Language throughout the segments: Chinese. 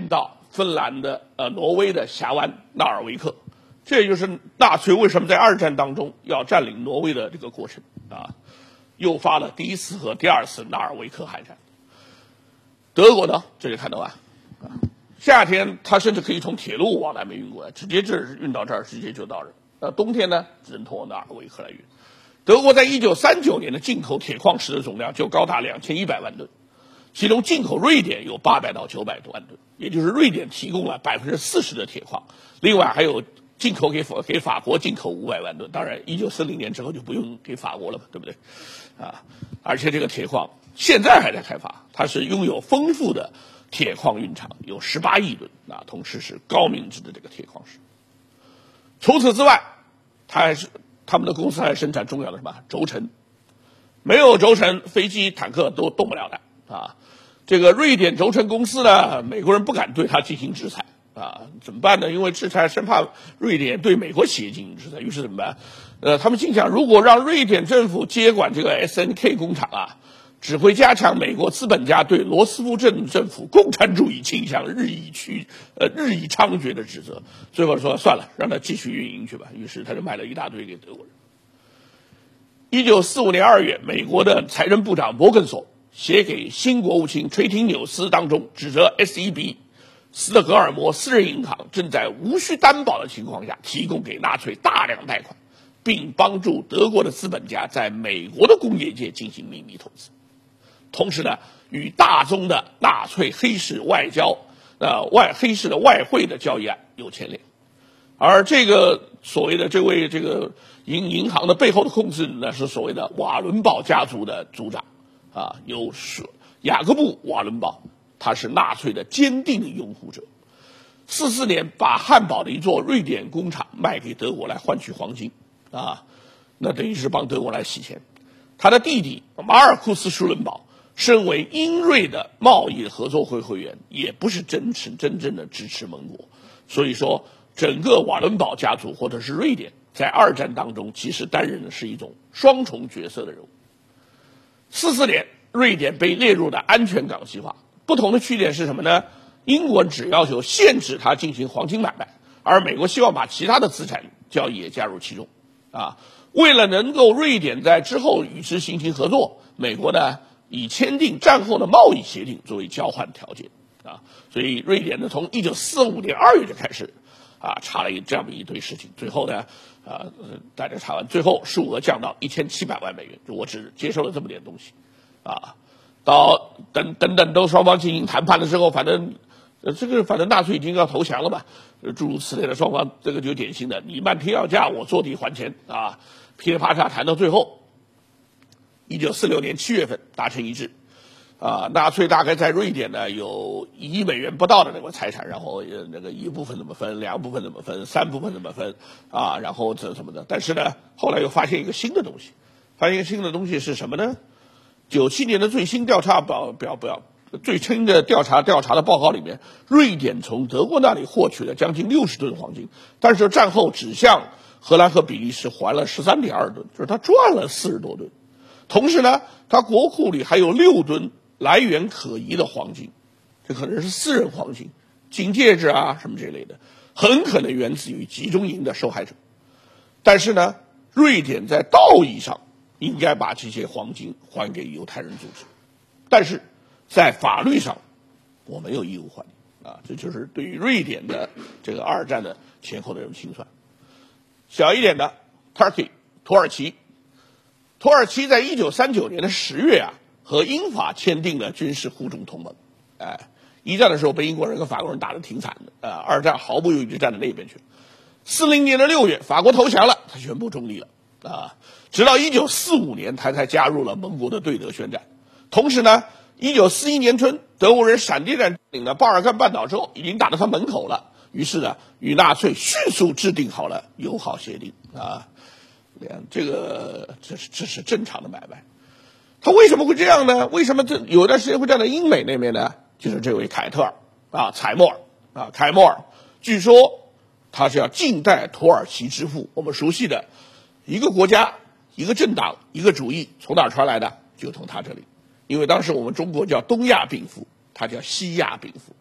延到芬兰的挪威的峡湾纳尔维克，这也就是纳粹为什么在二战当中要占领挪威的这个过程啊，诱发了第一次和第二次纳尔维克海战。德国呢，这就看到啊，夏天它甚至可以从铁路往南面运过来，直接这运到这儿，直接就到这儿。冬天呢，只能通过纳尔维克来运。德国在1939年的进口铁矿石的总量就高达2100万吨，其中进口瑞典有800到900多万吨，也就是瑞典提供了40%的铁矿，另外还有进口给法国进口500万吨。当然，1940年之后就不用给法国了嘛，对不对？而且这个铁矿现在还在开发，它是拥有丰富的铁矿蕴藏，有18亿吨同时是高品质的这个铁矿石。除此之外，他们的公司还生产重要的什么轴承，没有轴承，飞机、坦克都动不了的这个瑞典轴承公司呢，美国人不敢对它进行制裁怎么办呢？因为制裁生怕瑞典对美国企业进行制裁，于是怎么办？他们心想，如果让瑞典政府接管这个 SNK 工厂只会加强美国资本家对罗斯福政府共产主义倾向日益猖獗的指责。最后说算了，让他继续运营去吧。于是他就卖了一大堆给德国人。1945年2月，美国的财政部长伯根索写给新国务卿垂廷纽斯当中，指责 SEB 斯德哥尔摩私人银行正在无需担保的情况下提供给纳粹大量贷款，并帮助德国的资本家在美国的工业界进行秘密投资。同时呢，与大宗的纳粹黑市黑市的外汇的交易案有牵连，而这个所谓的这位这个银行的背后的控制人呢，是所谓的瓦伦堡家族的族长有雅各布·瓦伦堡，他是纳粹的坚定的拥护者。44年把汉堡的一座瑞典工厂卖给德国来换取黄金那等于是帮德国来洗钱。他的弟弟马尔库斯·舒伦堡身为英瑞的贸易合作会会员，也不是真正的支持盟国。所以说，整个瓦伦堡家族或者是瑞典在二战当中其实担任的是一种双重角色的人物。44年，瑞典被列入了安全港计划，不同的区点是什么呢？英国只要求限制它进行黄金买卖，而美国希望把其他的资产交易也加入其中为了能够瑞典在之后与之进行合作，美国呢以签订战后的贸易协定作为交换条件所以瑞典呢从1945年2月就开始查了这样一堆事情，最后呢大家查完，最后数额降到1700万美元，就我只接受了这么点东西到等都双方进行谈判的时候，反正纳粹已经要投降了嘛，诸如此类的，双方这个就典型的你漫天要价，我坐地还钱噼里啪嚓谈到最后，1946年7月份达成一致纳粹大概在瑞典呢有1亿美元不到的那个财产，然后那个一部分怎么分，2部分怎么分，3部分怎么分然后这什么的。但是呢，后来又发现一个新的东西，是什么呢？97年的最新调查最新的调查的报告里面，瑞典从德国那里获取了将近60吨黄金，但是战后只向荷兰和比利时还了13.2吨，就是他赚了40多吨。同时呢，他国库里还有6吨来源可疑的黄金，这可能是私人黄金、金戒指什么这类的，很可能源自于集中营的受害者。但是呢，瑞典在道义上应该把这些黄金还给犹太人组织，但是在法律上我没有义务还这就是对于瑞典的这个二战的前后的这种清算。小一点的 Turkey 土耳其在1939年的10月和英法签订了军事互助同盟。一战的时候被英国人跟法国人打得挺惨的二战毫不犹豫就站在那边去了。40年的6月，法国投降了，他宣布中立了直到1945年他才加入了盟国的对德宣战。同时呢，1941年春，德国人闪电战领了巴尔干半岛之后，已经打到他门口了，于是呢，与纳粹迅速制定好了友好协定这是正常的买卖。他为什么会这样呢？为什么有段时间会站在英美那边呢？就是这位凯莫尔据说他是要近代土耳其之父，我们熟悉的一个国家、一个政党、一个主义，从哪儿传来的？就从他这里。因为当时我们中国叫东亚病夫，他叫西亚病夫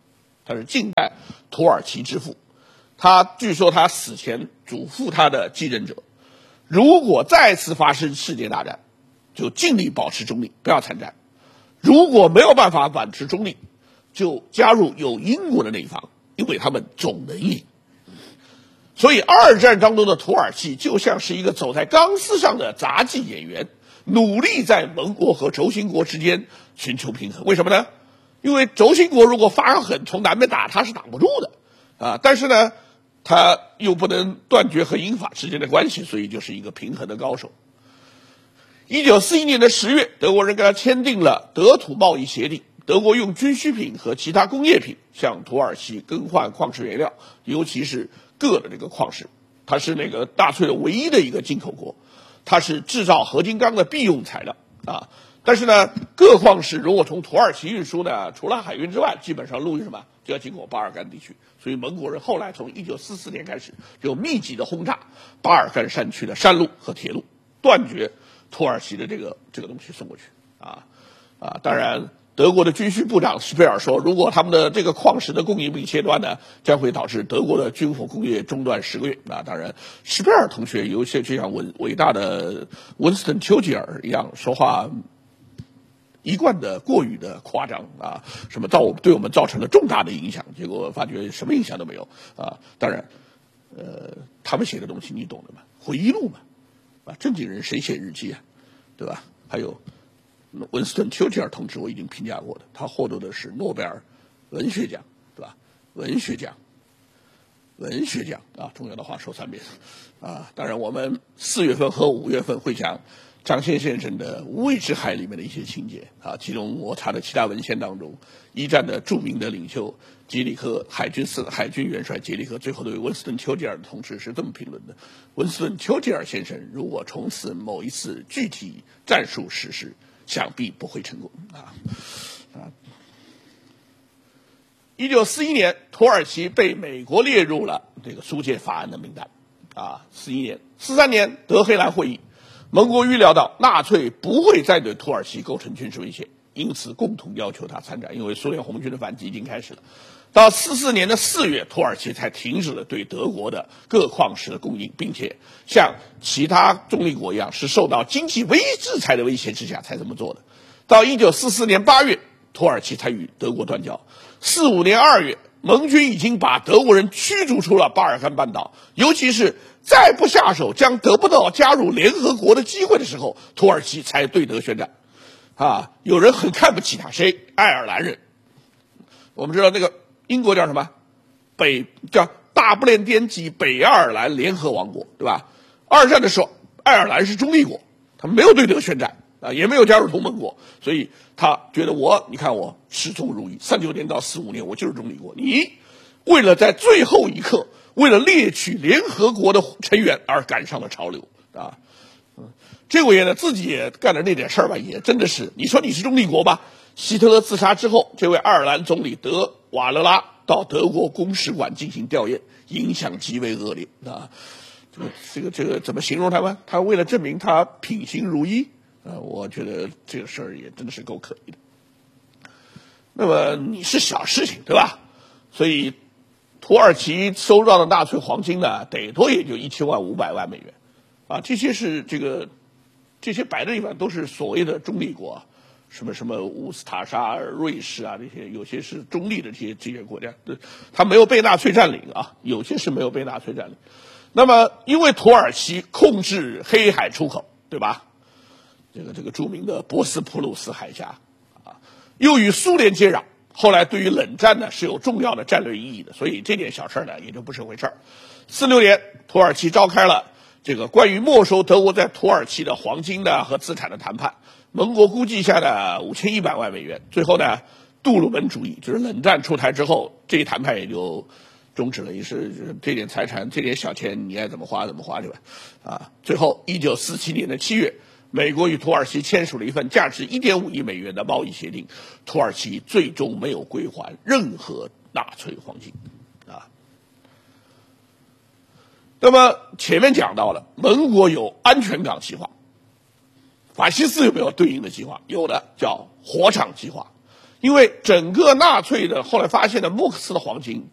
他是近代土耳其之父。据说他死前嘱咐他的继任者，如果再次发生世界大战，就尽力保持中立，不要参战；如果没有办法保持中立，就加入有英国的那一方，因为他们总能赢。所以二战当中的土耳其就像是一个走在钢丝上的杂技演员，努力在盟国和轴心国之间寻求平衡。为什么呢？因为轴心国如果发狠从南边打，他是挡不住的但是呢他又不能断绝和英法之间的关系，所以就是一个平衡的高手。1941年的10月，德国人跟他签订了德土贸易协定，德国用军需品和其他工业品向土耳其更换矿石原料，尤其是铬的这个矿石。它是那个纳粹的唯一的一个进口国，它是制造合金钢的必用材料但是呢，铬矿石如果从土耳其运输呢，除了海运之外，基本上陆运什么就要经过巴尔干地区。所以盟国人后来从1944年开始就密集的轰炸巴尔干山区的山路和铁路，断绝土耳其的这个东西送过去当然，德国的军需部长施佩尔说，如果他们的这个矿石的供应被切断呢，将会导致德国的军火工业中断10个月。当然，施佩尔同学有些就像伟大的温斯顿·丘吉尔一样，说话一贯的过于的夸张什么对我们造成了重大的影响，结果发觉什么影响都没有当然，他们写的东西你懂的嘛，回忆录嘛正经人谁写日记对吧？还有温斯顿·丘吉尔同志，我已经评价过的，他获得的是诺贝尔文学奖，对吧？文学奖重要的话说3遍当然，我们4月份和5月份会讲张骞先生的《无畏之海》里面的一些情节其中我查的其他文献当中，一战的著名的领袖杰里克海军元帅杰里克最后对温斯顿·丘吉尔的同志是这么评论的：温斯顿·丘吉尔先生如果从事某一次具体战术实施，想必不会成功1941年，土耳其被美国列入了这个苏戒法案的名单41年，43年德黑兰会议，盟国预料到纳粹不会再对土耳其构成军事威胁，因此共同要求他参战，因为苏联红军的反击已经开始了。到44年的4月，土耳其才停止了对德国的铬矿石的供应，并且像其他中立国一样，是受到经济制裁的威胁之下才这么做的。到1944年8月，土耳其才与德国断交。45年2月，盟军已经把德国人驱逐出了巴尔干半岛，尤其是再不下手，将得不到加入联合国的机会的时候，土耳其才对德宣战有人很看不起他，谁？爱尔兰人。我们知道那个英国叫什么？叫大不列颠及北爱尔兰联合王国，对吧？二战的时候，爱尔兰是中立国，他没有对德宣战也没有加入同盟国，所以他觉得你看我始终如一，39年到45年我就是中立国，你为了在最后一刻，为了猎取联合国的成员而赶上了潮流这位爷呢自己也干的那点事儿吧，也真的是，你说你是中立国吧？希特勒自杀之后，这位爱尔兰总理德瓦勒拉到德国公使馆进行吊唁，影响极为恶劣这个怎么形容他们？他为了证明他品行如一我觉得这个事儿也真的是够可疑的。那么你是小事情，对吧？所以土耳其收到的纳粹黄金呢，得多也就1,500万美元这些摆的地方都是所谓的中立国什么乌斯塔沙、瑞士这些有些是中立的这些国家，它没有被纳粹占领有些是没有被纳粹占领。那么因为土耳其控制黑海出口，对吧？这个著名的博斯普鲁斯海峡又与苏联接壤，后来对于冷战呢是有重要的战略意义的，所以这点小事呢也就不是回事儿。46年，土耳其召开了这个关于没收德国在土耳其的黄金和资产的谈判，盟国估计下的5100万美元。最后呢，杜鲁门主义就是冷战出台之后，这一谈判也就终止了，也是这点财产这点小钱你爱怎么花怎么花去吧最后1947年的7月，美国与土耳其签署了一份价值1.5亿美元的贸易协定，土耳其最终没有归还任何纳粹黄金那么前面讲到了，盟国有安全港计划，法西斯有没有对应的计划？有的，叫火场计划。 因为整个纳粹的后来发现的莫克斯的黄金